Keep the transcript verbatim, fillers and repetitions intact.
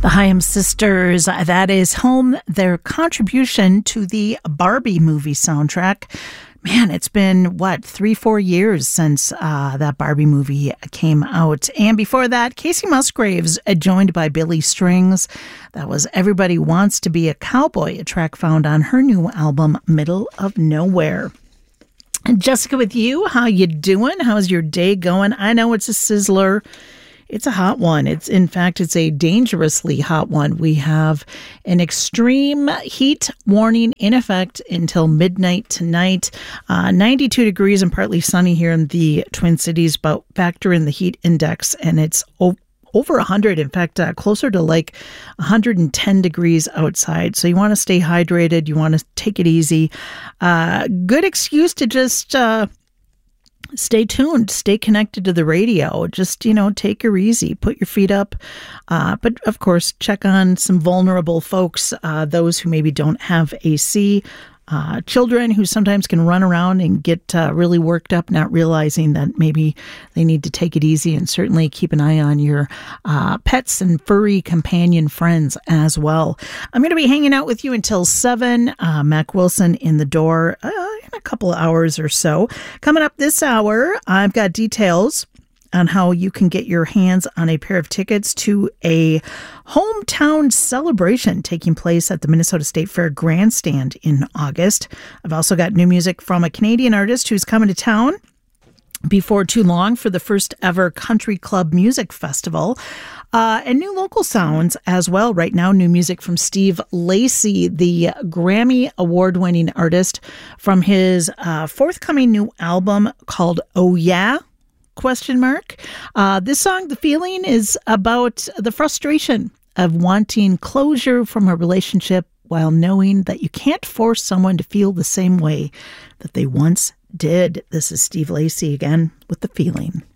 The Haim Sisters, that is Home, their contribution to the Barbie movie soundtrack. Man, it's been, what, three, four years since uh, that Barbie movie came out. And before that, Casey Musgraves, uh, joined by Billy Strings. That was Everybody Wants to Be a Cowboy, a track found on her new album, Middle of Nowhere. And Jessica, with you, how you doing? How's your day going? I know it's a sizzler. It's a hot one. It's, in fact, it's a dangerously hot one. We have an extreme heat warning in effect until midnight tonight. Uh, ninety-two degrees and partly sunny here in the Twin Cities, but factor in the heat index and it's o- over one hundred. In fact, uh, closer to like one hundred ten degrees outside. So you want to stay hydrated. You want to take it easy. Uh, good excuse to just... Uh, Stay tuned, stay connected to the radio. Just, you know, take her easy, put your feet up. Uh, but of course, check on some vulnerable folks, uh, those who maybe don't have A C, uh, children who sometimes can run around and get uh, really worked up, not realizing that maybe they need to take it easy, and certainly keep an eye on your uh, pets and furry companion friends as well. I'm going to be hanging out with you until seven. Uh, Mac Wilson in the door. Uh, a couple of hours or so. Coming up this hour, I've got details on how you can get your hands on a pair of tickets to a hometown celebration taking place at the Minnesota State Fair Grandstand in August. I've also got new music from a Canadian artist who's coming to town before too long for the first ever Country Club Music Festival. Uh, and new local sounds as well. Right now, new music from Steve Lacy, the Grammy award-winning artist, from his uh, forthcoming new album called Oh Yeah? Question mark. Uh, this song, The Feeling, is about the frustration of wanting closure from a relationship while knowing that you can't force someone to feel the same way that they once did. This is Steve Lacy again with The Feeling.